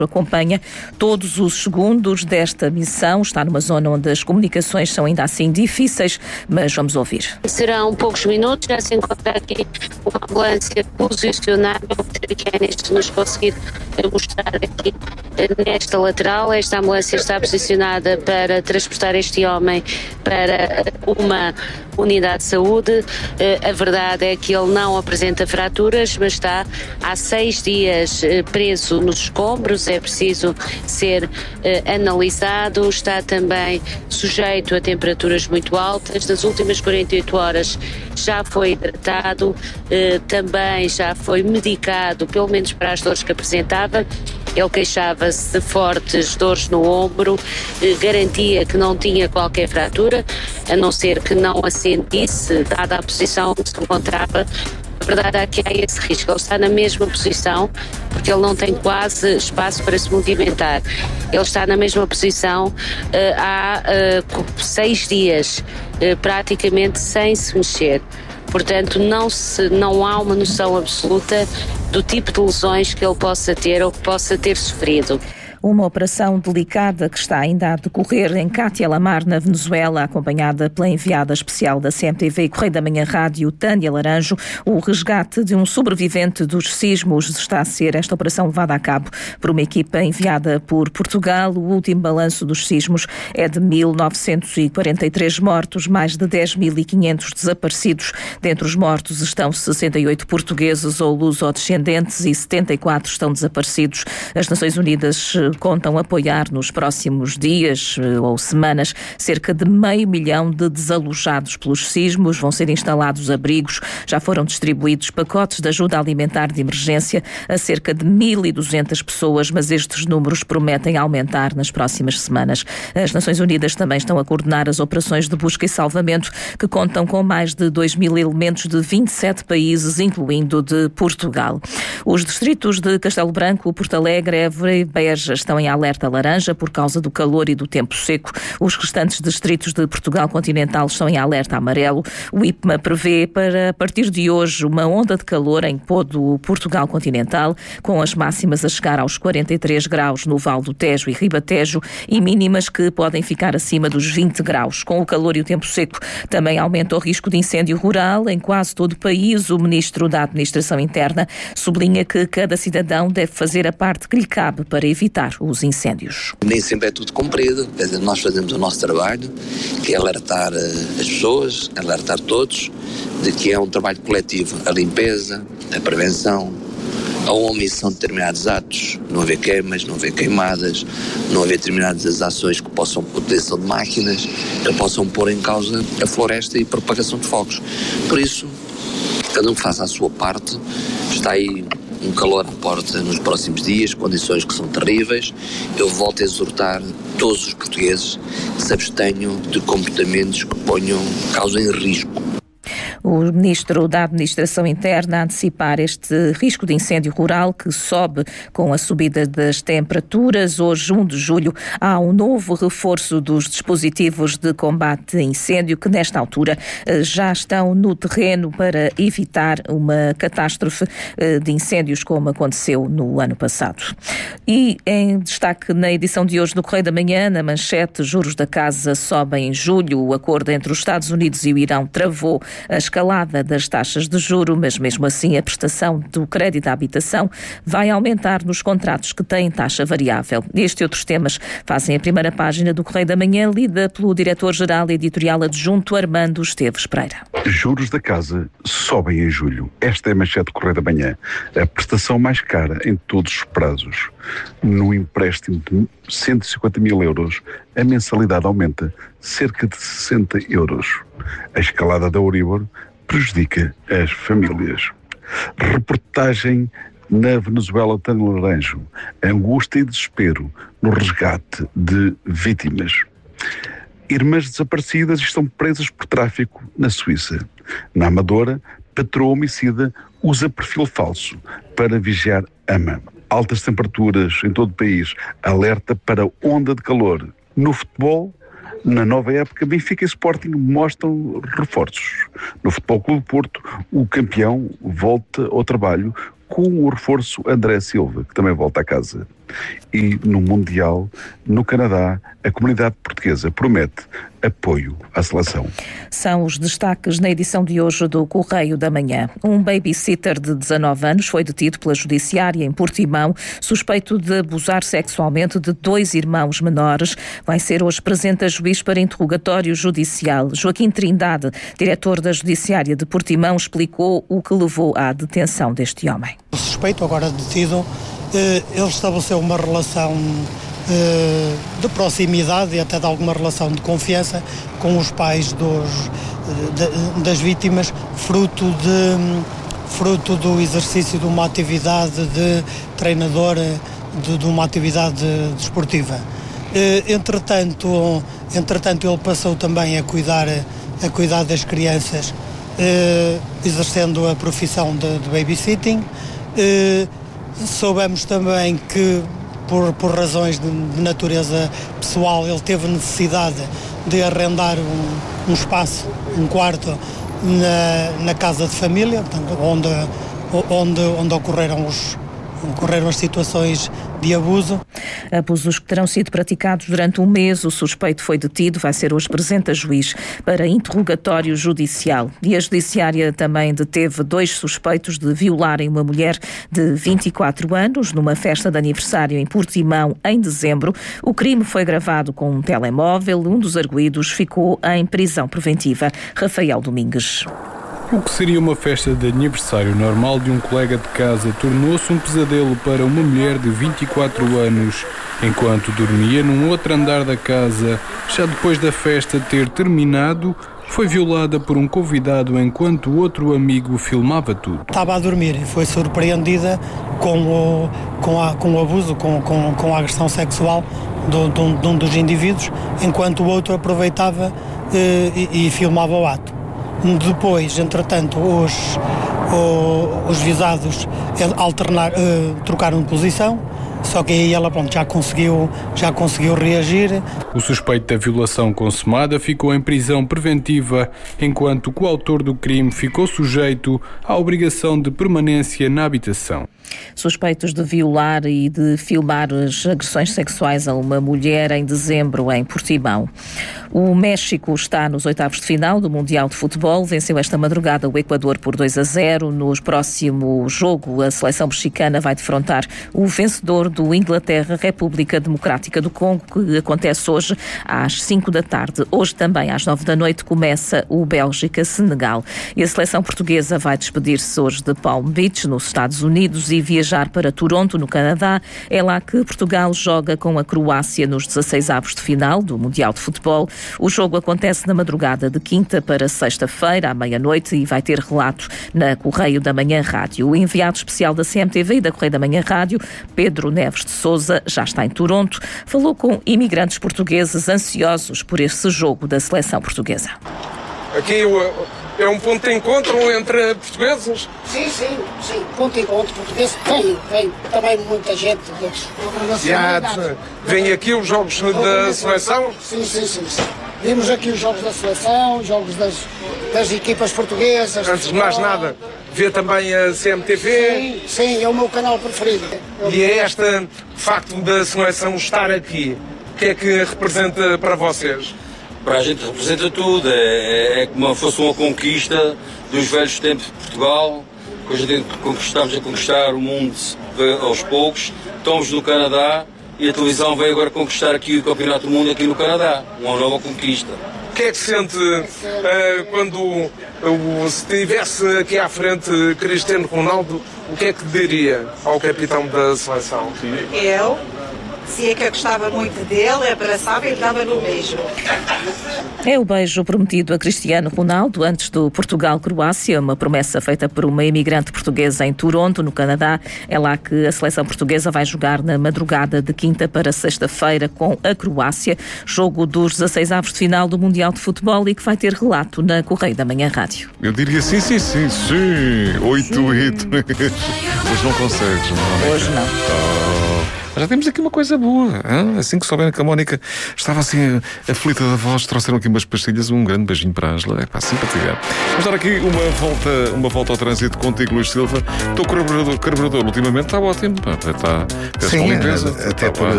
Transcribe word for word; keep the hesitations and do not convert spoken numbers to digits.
acompanha todos os segundos desta missão. Está numa zona onde as comunicações são ainda assim difíceis, mas vamos ouvir. Serão poucos minutos, já se encontra aqui uma ambulância posicionada, que é neste nos conseguir mostrar aqui nesta lateral. Esta ambulância está posicionada para transportar este homem para uma unidade de saúde. A verdade é que ele não apresenta fraturas, mas está há seis dias preso nos escombros. É preciso ser eh, analisado, está também sujeito a temperaturas muito altas. Nas últimas quarenta e oito horas já foi tratado, eh, também já foi medicado, pelo menos para as dores que apresentava. Ele queixava-se de fortes dores no ombro, eh, garantia que não tinha qualquer fratura, a não ser que não a sentisse, dada a posição que se encontrava. A verdade é que há esse risco, ele está na mesma posição, porque ele não tem quase espaço para se movimentar. Ele está na mesma posição uh, há uh, seis dias, uh, praticamente sem se mexer. Portanto, não, se, não há uma noção absoluta do tipo de lesões que ele possa ter ou que possa ter sofrido. Uma operação delicada que está ainda a decorrer em Cátia Lamar, na Venezuela, acompanhada pela enviada especial da C M T V e Correio da Manhã Rádio, Tânia Laranjo. O resgate de um sobrevivente dos sismos está a ser esta operação levada a cabo por uma equipa enviada por Portugal. O último balanço dos sismos é de mil novecentos e quarenta e três mortos, mais de dez mil e quinhentos desaparecidos. Dentre os mortos estão sessenta e oito portugueses ou lusodescendentes e setenta e quatro estão desaparecidos. As Nações Unidas contam apoiar nos próximos dias ou semanas cerca de meio milhão de desalojados pelos sismos. Vão ser instalados abrigos, já foram distribuídos pacotes de ajuda alimentar de emergência a cerca de mil e duzentas pessoas, mas estes números prometem aumentar nas próximas semanas. As Nações Unidas também estão a coordenar as operações de busca e salvamento, que contam com mais de dois mil elementos de vinte e sete países, incluindo de Portugal. Os distritos de Castelo Branco, Porto Alegre, Évora e Beja estão em alerta laranja por causa do calor e do tempo seco. Os restantes distritos de Portugal continental estão em alerta amarelo. O I P M A prevê para a partir de hoje uma onda de calor em todo o Portugal continental, com as máximas a chegar aos quarenta e três graus no Val do Tejo e Ribatejo e mínimas que podem ficar acima dos vinte graus. Com o calor e o tempo seco também aumenta o risco de incêndio rural em quase todo o país. O Ministro da Administração Interna sublinha que cada cidadão deve fazer a parte que lhe cabe para evitar os incêndios. Nem sempre é tudo cumprido, quer dizer, nós fazemos o nosso trabalho, que é alertar as pessoas, alertar todos, de que é um trabalho coletivo, a limpeza, a prevenção, a omissão de determinados atos, não haver queimas, não haver queimadas, não haver determinadas ações que possam, utilização de máquinas, que possam pôr em causa a floresta e a propagação de fogos. Por isso, cada um faça a sua parte. Está aí um calor à porta nos próximos dias, condições que são terríveis. Eu volto a exortar todos os portugueses que se abstenham de comportamentos que ponham, causem risco. O Ministro da Administração Interna a antecipar este risco de incêndio rural que sobe com a subida das temperaturas. Hoje, primeiro de julho, há um novo reforço dos dispositivos de combate a incêndio que, nesta altura, já estão no terreno para evitar uma catástrofe de incêndios como aconteceu no ano passado. E em destaque na edição de hoje do Correio da Manhã, na manchete, juros da casa sobem em julho. O acordo entre os Estados Unidos e o Irão travou a escalada das taxas de juro, mas mesmo assim a prestação do crédito à habitação vai aumentar nos contratos que têm taxa variável. Este e outros temas fazem a primeira página do Correio da Manhã, lida pelo diretor-geral editorial adjunto Armando Esteves Pereira. Juros da casa sobem em julho. Esta é a manchete do Correio da Manhã. A prestação mais cara em todos os prazos. Num empréstimo de cento e cinquenta mil euros, a mensalidade aumenta cerca de sessenta euros. A escalada da Euribor prejudica as famílias. Reportagem na Venezuela, Tânia Laranjo. Angústia e desespero no resgate de vítimas. Irmãs desaparecidas estão presas por tráfico na Suíça. Na Amadora, patroa homicida usa perfil falso para vigiar ama. Altas temperaturas em todo o país, alerta para onda de calor. No futebol, na nova época, Benfica e Sporting mostram reforços. No Futebol Clube do Porto, o campeão volta ao trabalho com o reforço André Silva, que também volta a casa. E no Mundial, no Canadá, a comunidade portuguesa promete apoio à seleção. São os destaques na edição de hoje do Correio da Manhã. Um babysitter de dezanove anos foi detido pela Judiciária em Portimão, suspeito de abusar sexualmente de dois irmãos menores. Vai ser hoje presente a juiz para interrogatório judicial. Joaquim Trindade, diretor da Judiciária de Portimão, explicou o que levou à detenção deste homem. O suspeito, agora detido, ele estabeleceu uma relação de proximidade e até de alguma relação de confiança com os pais dos, de, das vítimas, fruto, de, fruto do exercício de uma atividade de treinador, de, de uma atividade desportiva. Entretanto, entretanto, ele passou também a cuidar, a cuidar das crianças, exercendo a profissão de, de babysitting. Soubemos também que Por, por razões de, de natureza pessoal, ele teve necessidade de arrendar um, um espaço, um quarto na, na casa de família, portanto, onde, onde, onde ocorreram, os, ocorreram as situações de abuso. Abusos que terão sido praticados durante um mês. O suspeito foi detido, vai ser hoje presente a juiz para interrogatório judicial. E a Judiciária também deteve dois suspeitos de violarem uma mulher de vinte e quatro anos numa festa de aniversário em Portimão em dezembro. O crime foi gravado com um telemóvel. Um dos arguidos ficou em prisão preventiva. Rafael Domingues. O que seria uma festa de aniversário normal de um colega de casa tornou-se um pesadelo para uma mulher de vinte e quatro anos, enquanto dormia num outro andar da casa. Já depois da festa ter terminado, foi violada por um convidado enquanto o outro amigo filmava tudo. Estava a dormir e foi surpreendida com o, com a, com o abuso, com, com, com a agressão sexual de, de, de um dos indivíduos, enquanto o outro aproveitava eh, e, e filmava o ato. Depois, entretanto, os, os visados alternar, uh, trocaram de posição, só que aí ela pronto, já, conseguiu, já conseguiu reagir. O suspeito da violação consumada ficou em prisão preventiva, enquanto o coautor do crime ficou sujeito à obrigação de permanência na habitação. Suspeitos de violar e de filmar as agressões sexuais a uma mulher em dezembro em Portimão. O México está nos oitavos de final do Mundial de Futebol. Venceu esta madrugada o Equador por dois a zero. No próximo jogo, a seleção mexicana vai defrontar o vencedor do Inglaterra-República Democrática do Congo, que acontece hoje às cinco da tarde. Hoje também, às nove da noite, começa o Bélgica-Senegal. E a seleção portuguesa vai despedir-se hoje de Palm Beach, nos Estados Unidos, e viajar para Toronto, no Canadá. É lá que Portugal joga com a Croácia nos dezasseis avos de final do Mundial de Futebol. O jogo acontece na madrugada de quinta para sexta-feira, à meia-noite, e vai ter relato na Correio da Manhã Rádio. O enviado especial da C M T V e da Correio da Manhã Rádio, Pedro Neves de Sousa, já está em Toronto. Falou com imigrantes portugueses ansiosos por este jogo da seleção portuguesa. Aqui é um ponto de encontro entre portugueses? Sim, sim, sim. Ponto de encontro português. Vem, vem também muita gente de outra nacionalidade. Vem aqui os jogos da seleção? Sim, sim, sim, sim. Vimos aqui os jogos da seleção, jogos das, das equipas portuguesas. Antes de mais nada, vê também a C M T V? Sim, sim, é o meu canal preferido. E é este facto da seleção estar aqui, o que é que representa para vocês? Para a gente representa tudo, é, é como se fosse uma conquista dos velhos tempos de Portugal, que a gente conquistamos a conquistar o mundo aos poucos. Estamos no Canadá e a televisão veio agora conquistar aqui o Campeonato do Mundo aqui no Canadá, uma nova conquista. O que é que sente uh, quando uh, se estivesse aqui à frente Cristiano Ronaldo, o que é que diria ao capitão da seleção? Eu? Se é que eu gostava muito dele, abraçava e dava no beijo. É o beijo prometido a Cristiano Ronaldo antes do Portugal-Croácia, uma promessa feita por uma imigrante portuguesa em Toronto, no Canadá. É lá que a seleção portuguesa vai jogar na madrugada de quinta para sexta-feira com a Croácia, jogo dos dezasseis avos de final do Mundial de Futebol e que vai ter relato na Correio da Manhã Rádio. Eu diria sim, sim, sim, sim. Oito, oito. Hoje não consegues, não é? Hoje não. Oh. Já temos aqui uma coisa boa, hein? Assim que souberam que a Mónica estava assim aflita da voz, trouxeram aqui umas pastilhas, um grande beijinho para a Ângela. É pá, simpatizar. Vamos dar aqui uma volta, uma volta ao trânsito contigo, Luís Silva. O teu carburador, carburador ultimamente está ótimo, pá. Está, sim, com limpeza. Até está, por